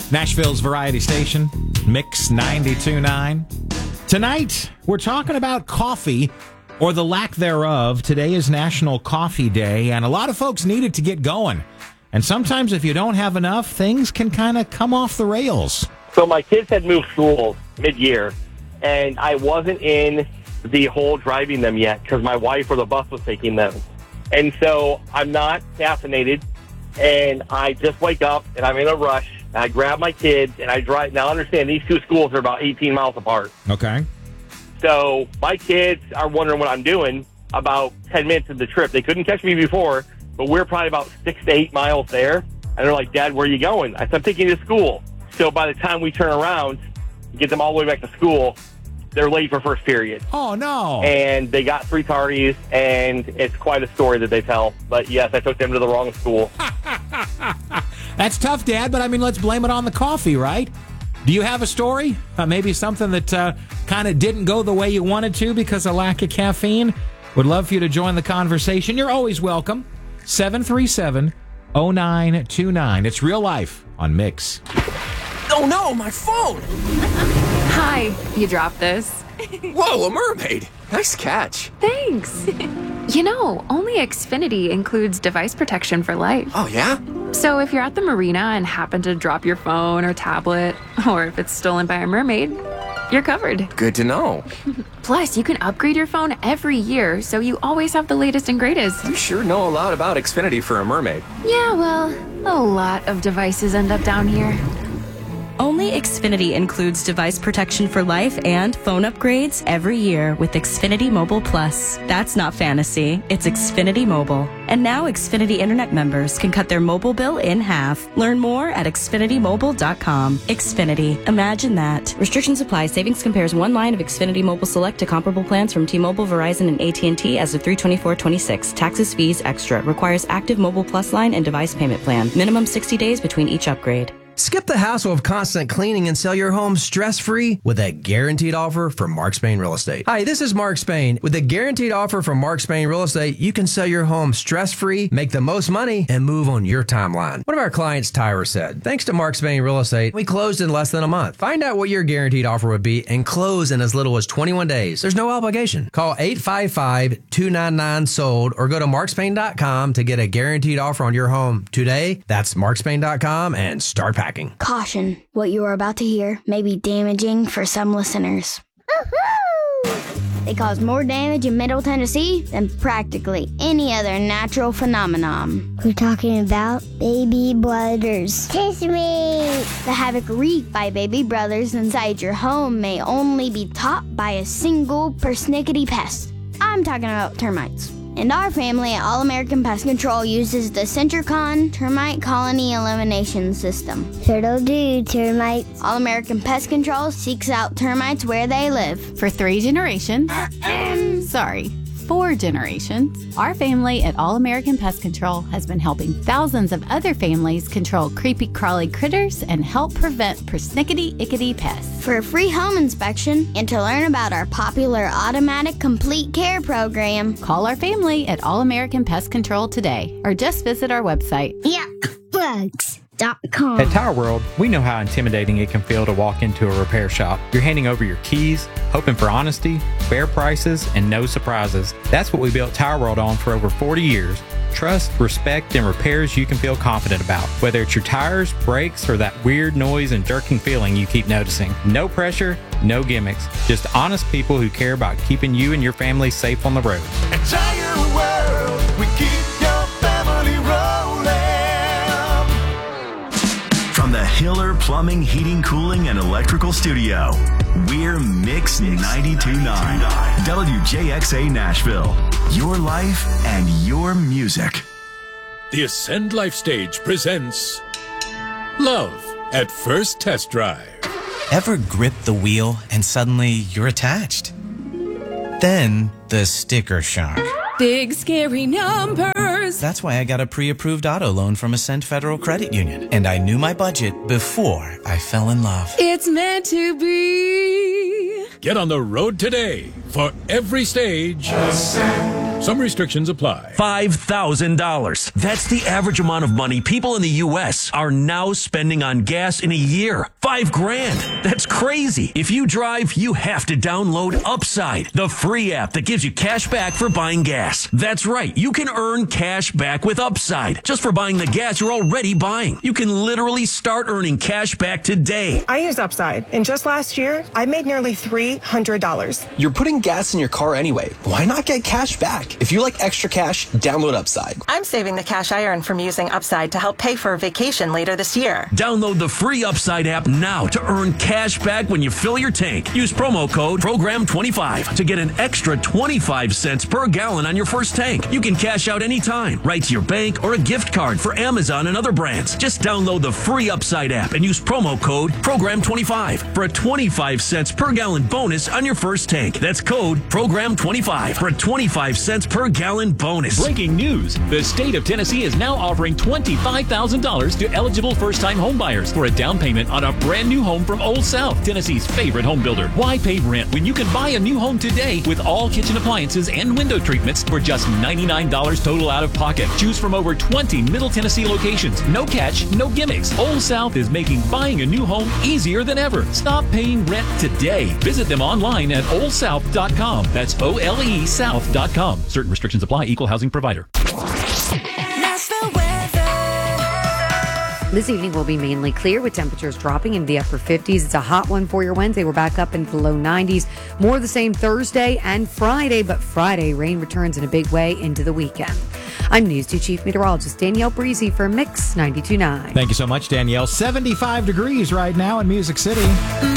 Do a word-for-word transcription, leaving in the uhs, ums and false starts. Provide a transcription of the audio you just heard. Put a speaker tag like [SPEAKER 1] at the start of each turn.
[SPEAKER 1] Nashville's variety station, Mix ninety-two point nine. Tonight, we're talking about coffee, or the lack thereof. Today is National Coffee Day, and a lot of folks need it to get going. And sometimes if you don't have enough, things can kind of come off the rails.
[SPEAKER 2] So my kids had moved schools mid-year, and I wasn't in the whole driving them yet because my wife or the bus was taking them. And so I'm not caffeinated, and I just wake up, and I'm in a rush. I grab my kids, and I drive. Now, understand, these two schools are about eighteen miles apart.
[SPEAKER 1] Okay.
[SPEAKER 2] So my kids are wondering what I'm doing about ten minutes of the trip. They couldn't catch me before, but we're probably about six to eight miles there. And they're like, Dad, where are you going? I said, I'm taking you to school. So by the time we turn around, get them all the way back to school, they're late for first period.
[SPEAKER 1] Oh, no.
[SPEAKER 2] And they got three tardies, and it's quite a story that they tell. But, yes, I took them to the wrong school.
[SPEAKER 1] That's tough, Dad, but I mean, let's blame it on the coffee, right? Do you have a story? Uh, maybe something that uh, kind of didn't go the way you wanted to because of lack of caffeine? Would love for you to join the conversation. You're always welcome. seven three seven, oh nine two nine. It's real life on Mix.
[SPEAKER 3] Oh, no, my phone!
[SPEAKER 4] Hi, you dropped this.
[SPEAKER 3] Whoa, a mermaid! Nice catch.
[SPEAKER 4] Thanks. You know, only Xfinity includes device protection for life.
[SPEAKER 3] Oh, yeah?
[SPEAKER 4] So if you're at the marina and happen to drop your phone or tablet, or if it's stolen by a mermaid, you're covered.
[SPEAKER 3] Good to know.
[SPEAKER 4] Plus, you can upgrade your phone every year, so you always have the latest and greatest.
[SPEAKER 3] You sure know a lot about Xfinity for a mermaid.
[SPEAKER 4] Yeah, well, a lot of devices end up down here.
[SPEAKER 5] Only Xfinity includes device protection for life and phone upgrades every year with Xfinity Mobile Plus. That's not fantasy, it's Xfinity Mobile. And now Xfinity Internet members can cut their mobile bill in half. Learn more at Xfinity Mobile dot com. Xfinity, imagine that. Restrictions apply. Savings compares one line of Xfinity Mobile Select to comparable plans from T-Mobile, Verizon, and A T and T as of three twenty-four twenty-six. Taxes, fees, extra. Requires active Mobile Plus line and device payment plan. Minimum sixty days between each upgrade.
[SPEAKER 6] Skip the hassle of constant cleaning and sell your home stress-free with a guaranteed offer from Mark Spain Real Estate. Hi, this is Mark Spain. With a guaranteed offer from Mark Spain Real Estate, you can sell your home stress-free, make the most money, and move on your timeline. One of our clients, Tyra, said, thanks to Mark Spain Real Estate, we closed in less than a month. Find out what your guaranteed offer would be and close in as little as twenty-one days. There's no obligation. Call eight five five, two nine nine, sold or go to mark spain dot com to get a guaranteed offer on your home today. That's mark spain dot com and start packing.
[SPEAKER 7] Caution, what you are about to hear may be damaging for some listeners. Woohoo! They cause more damage in Middle Tennessee than practically any other natural phenomenon. We're talking about baby brothers. Kiss me! The havoc wreaked by baby brothers inside your home may only be taught by a single persnickety pest. I'm talking about termites. And our family at All American Pest Control uses the Centricon Termite Colony Elimination System. Turtle do, termites. All American Pest Control seeks out termites where they live.
[SPEAKER 8] For three generations, sorry, four generations, our family at All American Pest Control has been helping thousands of other families control creepy crawly critters and help prevent persnickety-ickety pests.
[SPEAKER 7] For a free home inspection and to learn about our popular automatic complete care program,
[SPEAKER 8] call our family at All American Pest Control today or just visit our website.
[SPEAKER 7] Yuck, bugs.
[SPEAKER 9] At Tire World, we know how intimidating it can feel to walk into a repair shop. You're handing over your keys, hoping for honesty, fair prices, and no surprises. That's what we built Tire World on for over forty years. Trust, respect, and repairs you can feel confident about. Whether it's your tires, brakes, or that weird noise and jerking feeling you keep noticing. No pressure, no gimmicks. Just honest people who care about keeping you and your family safe on the road.
[SPEAKER 10] At Tire World, we keep your family rolling. From the Hiller Plumbing, Heating, Cooling, and Electrical Studio, we're Mix ninety-two point nine, W J X A Nashville. Your life and your music.
[SPEAKER 11] The Ascend Life Stage presents Love at First Test Drive.
[SPEAKER 12] Ever grip the wheel and suddenly you're attached? Then the sticker shock.
[SPEAKER 5] Big scary numbers.
[SPEAKER 12] That's why I got a pre-approved auto loan from Ascend Federal Credit Union. And I knew my budget before I fell in love.
[SPEAKER 5] It's meant to be.
[SPEAKER 11] Get on the road today for every stage.
[SPEAKER 10] Ascend.
[SPEAKER 11] Some restrictions apply.
[SPEAKER 13] five thousand dollars. That's the average amount of money people in the U S are now spending on gas in a year. Five grand. That's crazy. If you drive, you have to download Upside, the free app that gives you cash back for buying gas. That's right. You can earn cash back with Upside just for buying the gas you're already buying. You can literally start earning cash back today.
[SPEAKER 14] I use Upside, and just last year, I made nearly three hundred dollars.
[SPEAKER 15] You're putting gas in your car anyway. Why not get cash back? If you like extra cash, download Upside.
[SPEAKER 16] I'm saving the cash I earn from using Upside to help pay for a vacation later this year.
[SPEAKER 13] Download the free Upside app now to earn cash back when you fill your tank. Use promo code program twenty-five to get an extra twenty-five cents per gallon on your first tank. You can cash out anytime, right to your bank or a gift card for Amazon and other brands. Just download the free Upside app and use promo code program twenty-five for a twenty-five cents per gallon bonus on your first tank. That's code program twenty-five for a twenty-five cents per gallon bonus.
[SPEAKER 17] Breaking news. The state of Tennessee is now offering twenty-five thousand dollars to eligible first-time homebuyers for a down payment on a brand new home from Old South, Tennessee's favorite home builder. Why pay rent when you can buy a new home today with all kitchen appliances and window treatments for just ninety-nine dollars total out of pocket? Choose from over twenty Middle Tennessee locations. No catch, no gimmicks. Old South is making buying a new home easier than ever. Stop paying rent today. Visit them online at old south dot com. That's O L E South dot com. Certain restrictions apply. Equal housing provider.
[SPEAKER 18] This evening will be mainly clear with temperatures dropping into the upper fifties. It's a hot one for your Wednesday. We're back up into the low nineties. More of the same Thursday and Friday, but Friday rain returns in a big way into the weekend. I'm News two Chief Meteorologist Danielle Breezy for Mix ninety-two point nine.
[SPEAKER 1] Thank you so much, Danielle. seventy-five degrees right now in Music City.